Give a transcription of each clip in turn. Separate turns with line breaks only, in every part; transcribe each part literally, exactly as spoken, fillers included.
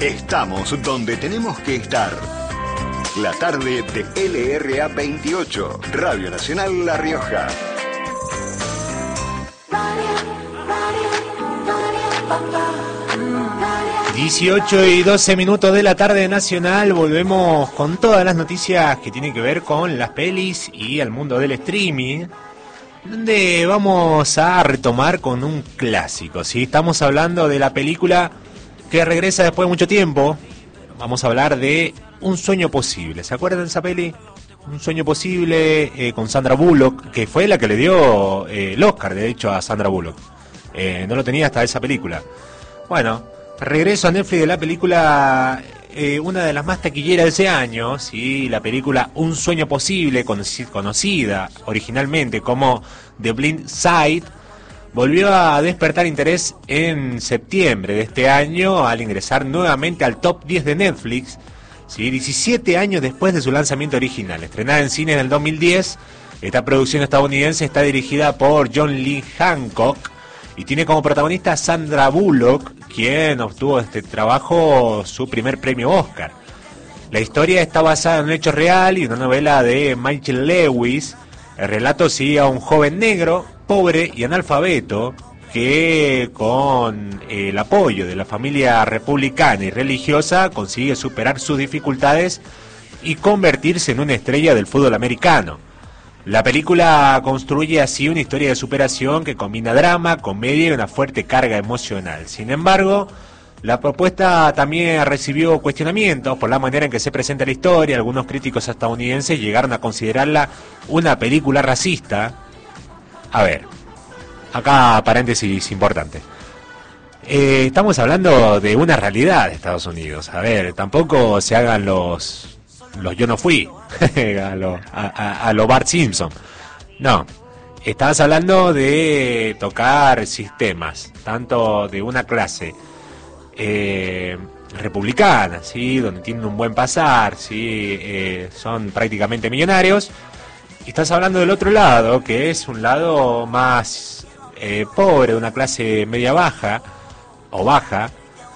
Estamos donde tenemos que estar. La tarde de L R A veintiocho, Radio Nacional La Rioja.
dieciocho y doce minutos de la tarde nacional, volvemos con todas las noticias que tienen que ver con las pelis y el mundo del streaming, donde vamos a retomar con un clásico, ¿sí? Estamos hablando de la película que regresa después de mucho tiempo. Vamos a hablar de Un sueño posible. ¿Se acuerdan de esa peli? Un sueño posible, eh, con Sandra Bullock, que fue la que le dio eh, el Oscar, de hecho, a Sandra Bullock. Eh, no lo tenía hasta esa película. Bueno, regreso a Netflix de la película, eh, una de las más taquilleras de ese año, ¿sí? La película Un sueño posible, conocida originalmente como The Blind Side, volvió a despertar interés en septiembre de este año al ingresar nuevamente al top diez de Netflix, ¿sí? diecisiete años después de su lanzamiento original. Estrenada en cine en el dos mil diez, esta producción estadounidense está dirigida por John Lee Hancock y tiene como protagonista a Sandra Bullock, quien obtuvo este trabajo su primer premio Oscar. La historia está basada en un hecho real y una novela de Michael Lewis. El relato sigue a un joven negro, pobre y analfabeto, que con el apoyo de la familia republicana y religiosa consigue superar sus dificultades y convertirse en una estrella del fútbol americano. La película construye así una historia de superación que combina drama, comedia y una fuerte carga emocional. Sin embargo, la propuesta también recibió cuestionamientos por la manera en que se presenta la historia. Algunos críticos estadounidenses llegaron a considerarla una película racista. A ver, acá paréntesis importante. Eh, estamos hablando de una realidad de Estados Unidos. A ver, tampoco se hagan los... los yo no fui, a lo, a, a, a lo Bart Simpson. No, estabas hablando de tocar sistemas, tanto de una clase eh, republicana, ¿sí? Donde tienen un buen pasar, ¿sí? Eh, son prácticamente millonarios. Y estás hablando del otro lado, que es un lado más eh, pobre, una clase media baja o baja,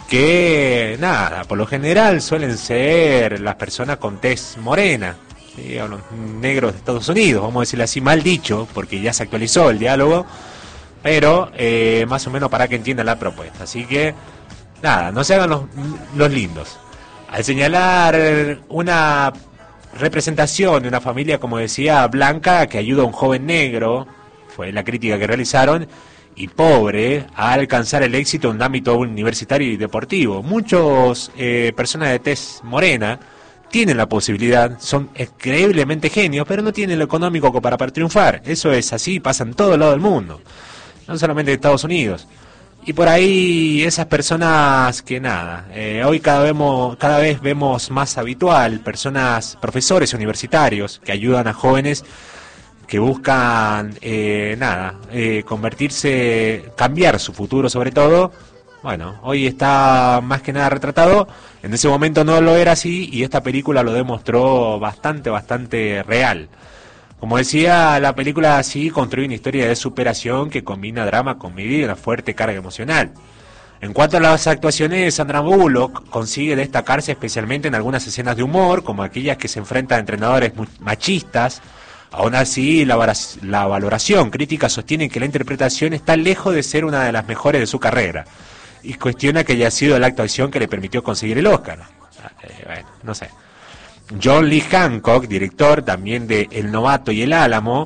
que nada, por lo general suelen ser las personas con tez morena, ¿sí? O los negros de Estados Unidos, vamos a decirlo así, mal dicho, porque ya se actualizó el diálogo, pero eh, más o menos para que entiendan la propuesta. Así que nada, no se hagan los, los lindos. Al señalar una representación de una familia, como decía, blanca, que ayuda a un joven negro, fue la crítica que realizaron, y pobre, a alcanzar el éxito en un ámbito universitario y deportivo. Muchos eh, personas de tez morena tienen la posibilidad, son increíblemente genios, pero no tienen lo económico para, para triunfar. Eso es así, pasa en todo lado del mundo, no solamente en Estados Unidos. Y por ahí esas personas que nada, eh, hoy cada, vemos, cada vez vemos más habitual, personas, profesores universitarios que ayudan a jóvenes que buscan, eh, nada, eh, convertirse, cambiar su futuro sobre todo. Bueno, hoy está más que nada retratado, en ese momento no lo era así y esta película lo demostró bastante, bastante real. Como decía, la película así construye una historia de superación que combina drama, comedia y una fuerte carga emocional. En cuanto a las actuaciones, Sandra Bullock consigue destacarse especialmente en algunas escenas de humor, como aquellas que se enfrentan a entrenadores machistas. Aún así, la, la valoración crítica sostiene que la interpretación está lejos de ser una de las mejores de su carrera y cuestiona que haya sido la actuación que le permitió conseguir el Oscar. Eh, bueno, no sé. John Lee Hancock, director también de El Novato y El Álamo,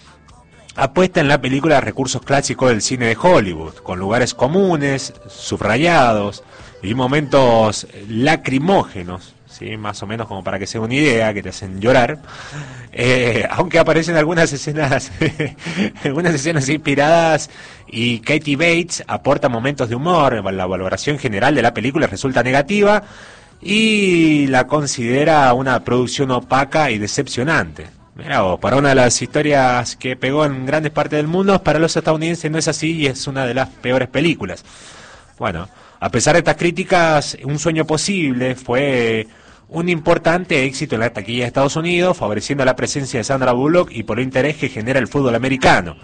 apuesta en la película recursos clásicos del cine de Hollywood, con lugares comunes, subrayados y momentos lacrimógenos, ¿sí? Más o menos como para que se den una idea, que te hacen llorar, eh, aunque aparecen algunas escenas algunas escenas inspiradas, y Kathy Bates aporta momentos de humor. La valoración general de la película resulta negativa y la considera una producción opaca y decepcionante. Mirá vos, para una de las historias que pegó en grandes partes del mundo, para los estadounidenses no es así y es una de las peores películas. Bueno, a pesar de estas críticas, Un sueño posible fue un importante éxito en la taquilla de Estados Unidos, favoreciendo la presencia de Sandra Bullock y por el interés que genera el fútbol americano.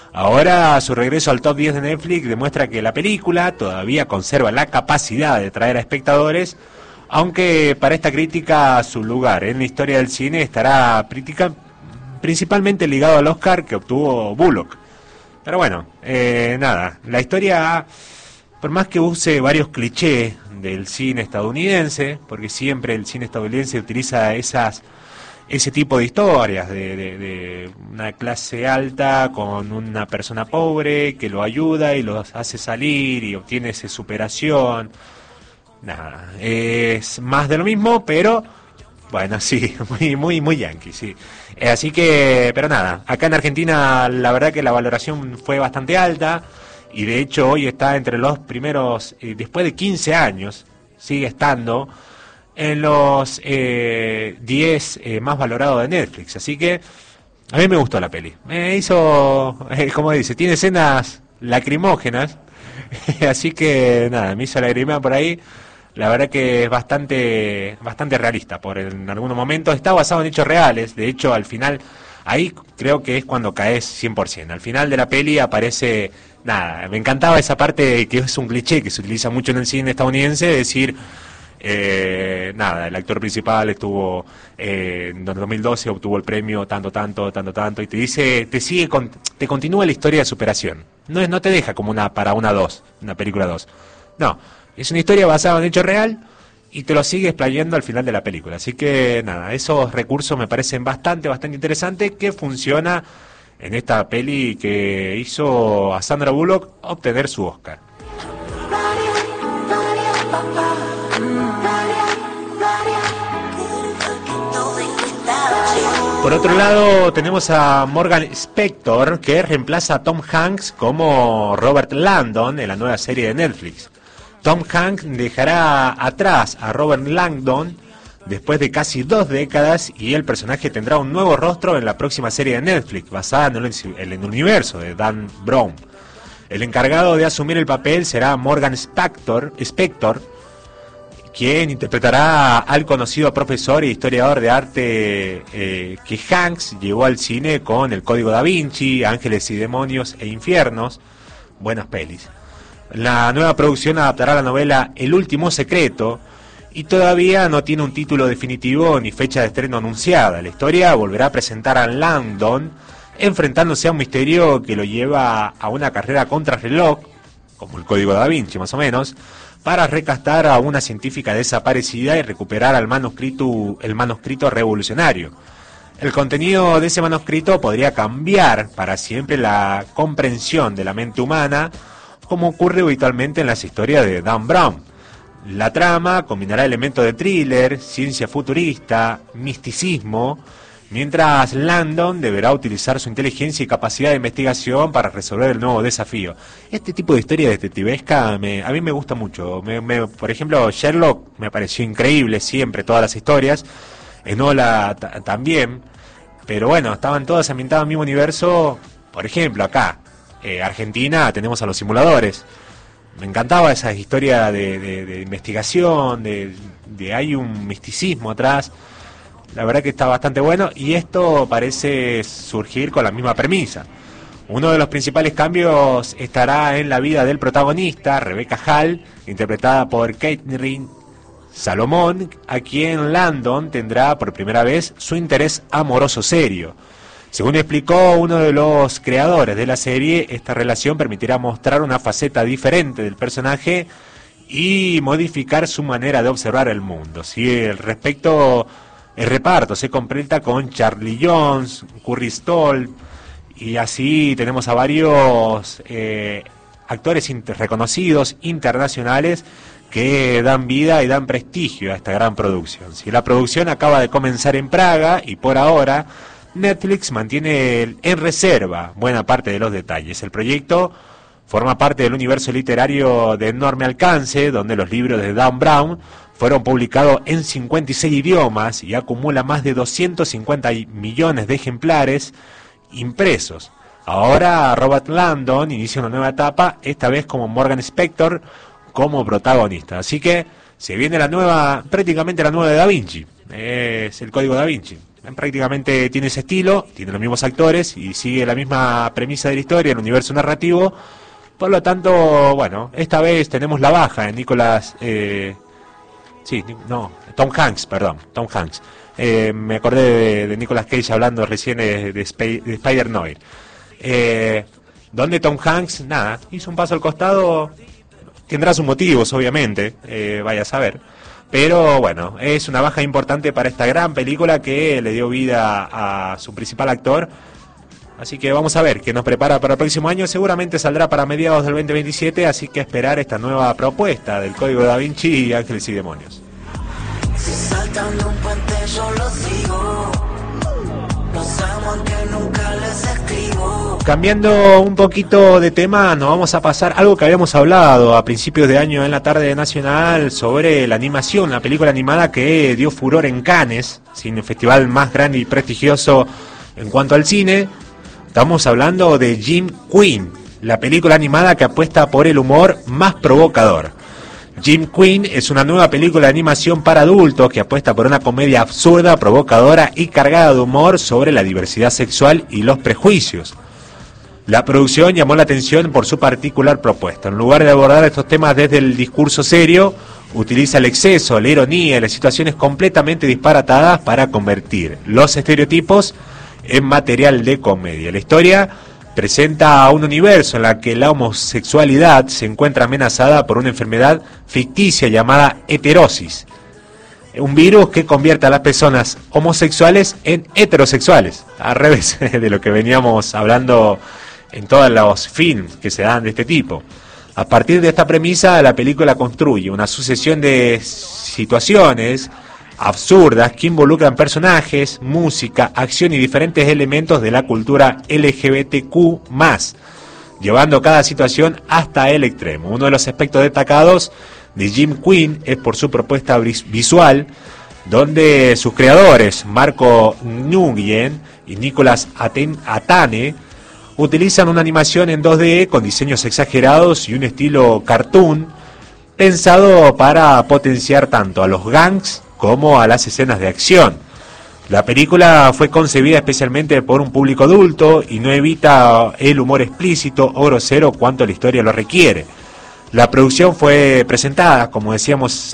Ahora su regreso al top diez de Netflix demuestra que la película todavía conserva la capacidad de atraer a espectadores, aunque para esta crítica su lugar en la historia del cine estará crítica, principalmente ligado al Oscar que obtuvo Bullock. Pero bueno, eh, nada, la historia, por más que use varios clichés del cine estadounidense, porque siempre el cine estadounidense utiliza esas ese tipo de historias, de, de, de una clase alta con una persona pobre que lo ayuda y lo hace salir y obtiene esa superación. Nada, es más de lo mismo, pero bueno, sí, muy muy muy yankee, sí. Eh, así que, pero nada, acá en Argentina la verdad que la valoración fue bastante alta y de hecho hoy está entre los primeros, eh, después de quince años, sigue estando en los eh, diez eh, más valorados de Netflix. Así que a mí me gustó la peli. Me hizo, eh, como dice, tiene escenas lacrimógenas. Así que nada, me hizo lagrimear por ahí. La verdad que es bastante bastante realista por en algunos momentos. Está basado en hechos reales. De hecho, al final, ahí creo que es cuando caes cien por ciento. Al final de la peli aparece, nada, me encantaba esa parte que es un cliché que se utiliza mucho en el cine estadounidense, de decir, Eh, nada, el actor principal estuvo eh, en dos mil doce, obtuvo el premio tanto, tanto, tanto, tanto, y te dice, te sigue, con, te continúa la historia de superación. No es, no te deja como una para una dos, una película dos. No, es una historia basada en hecho real y te lo sigue explayando al final de la película. Así que nada, esos recursos me parecen bastante, bastante interesantes, que funciona en esta peli que hizo a Sandra Bullock obtener su Oscar. Por otro lado, tenemos a Morgan Spector, que reemplaza a Tom Hanks como Robert Langdon en la nueva serie de Netflix. Tom Hanks dejará atrás a Robert Langdon después de casi dos décadas y el personaje tendrá un nuevo rostro en la próxima serie de Netflix, basada en el, en el universo de Dan Brown. El encargado de asumir el papel será Morgan Spector, Spector, quien interpretará al conocido profesor e historiador de arte eh, que Hanks llevó al cine con El Código Da Vinci, Ángeles y Demonios e Infiernos. Buenas pelis. La nueva producción adaptará la novela El Último Secreto y todavía no tiene un título definitivo ni fecha de estreno anunciada. La historia volverá a presentar a Langdon enfrentándose a un misterio que lo lleva a una carrera contrarreloj, como El Código Da Vinci más o menos, para recastar a una científica desaparecida y recuperar al manuscrito, el manuscrito revolucionario. El contenido de ese manuscrito podría cambiar para siempre la comprensión de la mente humana, como ocurre habitualmente en las historias de Dan Brown. La trama combinará elementos de thriller, ciencia futurista, misticismo, mientras Langdon deberá utilizar su inteligencia y capacidad de investigación para resolver el nuevo desafío. Este tipo de historia detectivesca me, a mí me gusta mucho. Me, me, por ejemplo, Sherlock me pareció increíble siempre, todas las historias. Enola t- también. Pero bueno, estaban todas ambientadas en el mismo universo. Por ejemplo, acá, eh, Argentina, tenemos a Los Simuladores. Me encantaba esa historia de, de, de investigación, de, de hay un misticismo atrás. La verdad que está bastante bueno y esto parece surgir con la misma premisa. Uno de los principales cambios estará en la vida del protagonista, Rebecca Hall, interpretada por Catherine Salomón, a quien Langdon tendrá por primera vez su interés amoroso serio. Según explicó uno de los creadores de la serie, esta relación permitirá mostrar una faceta diferente del personaje y modificar su manera de observar el mundo. Si el respecto el reparto se completa con Charlie Jones, Curry Stoll, y así tenemos a varios eh, actores inter- reconocidos internacionales que dan vida y dan prestigio a esta gran producción. Si la producción acaba de comenzar en Praga y por ahora Netflix mantiene en reserva buena parte de los detalles. El proyecto forma parte del universo literario de enorme alcance, donde los libros de Dan Brown fueron publicados en cincuenta y seis idiomas y acumula más de doscientos cincuenta millones de ejemplares impresos. Ahora Robert Langdon inicia una nueva etapa, esta vez como Morgan Spector como protagonista. Así que se viene la nueva, prácticamente la nueva de Da Vinci, es El Código Da Vinci. prácticamente tiene ese estilo, tiene los mismos actores y sigue la misma premisa de la historia, el universo narrativo. Por lo tanto, bueno, esta vez tenemos la baja en Nicolas... Eh, sí, no, Tom Hanks, perdón, Tom Hanks. Eh, me acordé de, de Nicolas Cage hablando recién de, de, Sp- de Spider-Noir. Eh, donde Tom Hanks, nada, hizo un paso al costado, tendrá sus motivos, obviamente, eh, vaya a saber. Pero bueno, es una baja importante para esta gran película que le dio vida a su principal actor. Así que vamos a ver qué nos prepara para el próximo año. Seguramente saldrá para mediados del veinte veintisiete, así que esperar esta nueva propuesta del Código Da Vinci y Ángeles y Demonios.
Si saltan de un puente yo los sigo, los amo aunque nunca les escribo.
Cambiando un poquito de tema, nos vamos a pasar algo que habíamos hablado a principios de año en la tarde nacional sobre la animación, la película animada que dio furor en Cannes, sin el festival más grande y prestigioso en cuanto al cine. Estamos hablando de Jim Queen, la película animada que apuesta por el humor más provocador. Jim Queen es una nueva película de animación para adultos que apuesta por una comedia absurda, provocadora y cargada de humor sobre la diversidad sexual y los prejuicios. La producción llamó la atención por su particular propuesta. En lugar de abordar estos temas desde el discurso serio, utiliza el exceso, la ironía y las situaciones completamente disparatadas para convertir los estereotipos en material de comedia. La historia presenta a un universo en el que la homosexualidad se encuentra amenazada por una enfermedad ficticia llamada heterosis, un virus que convierte a las personas homosexuales en heterosexuales, al revés de lo que veníamos hablando en todos los films que se dan de este tipo. A partir de esta premisa, la película construye una sucesión de situaciones absurdas que involucran personajes, música, acción y diferentes elementos de la cultura L G B T Q más, llevando cada situación hasta el extremo. Uno de los aspectos destacados de Jim Queen es por su propuesta visual, donde sus creadores, Marco Nguyen y Nicolas Atane, utilizan una animación en dos D con diseños exagerados y un estilo cartoon, pensado para potenciar tanto a los gangs como a las escenas de acción. La película fue concebida especialmente por un público adulto y no evita el humor explícito o grosero cuanto la historia lo requiere. La producción fue presentada, como decíamos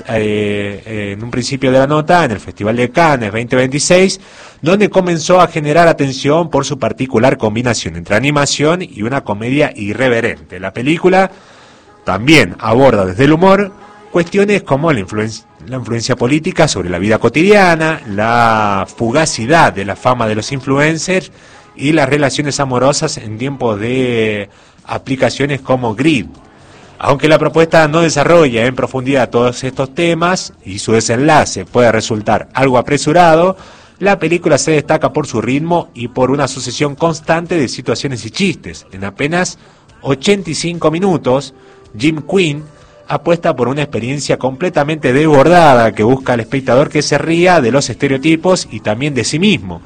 eh, en un principio de la nota, en el Festival de Cannes veinte veintiséis, donde comenzó a generar atención por su particular combinación entre animación y una comedia irreverente. La película también aborda desde el humor cuestiones como la influencia, la influencia política sobre la vida cotidiana, la fugacidad de la fama de los influencers y las relaciones amorosas en tiempos de aplicaciones como Grid. Aunque la propuesta no desarrolla en profundidad todos estos temas y su desenlace puede resultar algo apresurado, la película se destaca por su ritmo y por una sucesión constante de situaciones y chistes. En apenas ochenta y cinco minutos, Jim Queen apuesta por una experiencia completamente desbordada que busca al espectador que se ría de los estereotipos y también de sí mismo,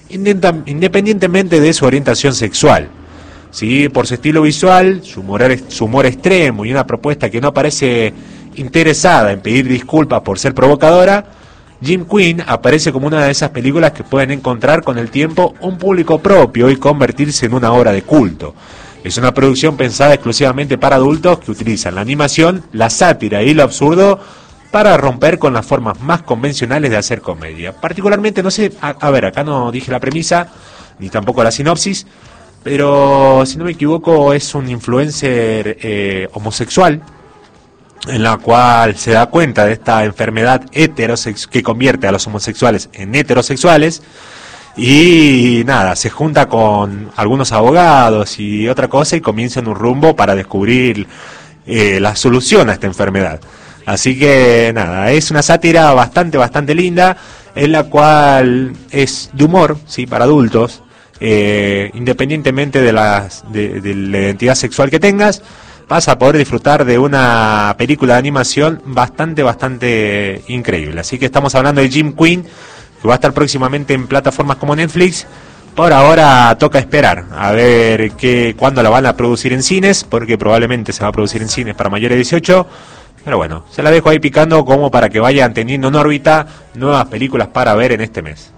independientemente de su orientación sexual. Sí, por su estilo visual, su humor, su humor extremo y una propuesta que no parece interesada en pedir disculpas por ser provocadora, Jim Queen aparece como una de esas películas que pueden encontrar con el tiempo un público propio y convertirse en una obra de culto. Es una producción pensada exclusivamente para adultos que utilizan la animación, la sátira y lo absurdo para romper con las formas más convencionales de hacer comedia. Particularmente, no sé, a, a ver, acá no dije la premisa, ni tampoco la sinopsis, pero si no me equivoco es un influencer eh, homosexual en la cual se da cuenta de esta enfermedad heterosex que convierte a los homosexuales en heterosexuales y nada, se junta con algunos abogados y otra cosa y comienza en un rumbo para descubrir eh, la solución a esta enfermedad. Así que nada, es una sátira bastante, bastante linda en la cual es de humor, sí, para adultos. Eh, independientemente de, las, de, de la identidad sexual que tengas, vas a poder disfrutar de una película de animación bastante, bastante increíble. Así que estamos hablando de Jim Queen, que va a estar próximamente en plataformas como Netflix. Por ahora toca esperar a ver qué, cuándo la van a producir en cines, porque probablemente se va a producir en cines para mayores de dieciocho. Pero bueno, se la dejo ahí picando como para que vayan teniendo en órbita nuevas películas para ver en este mes.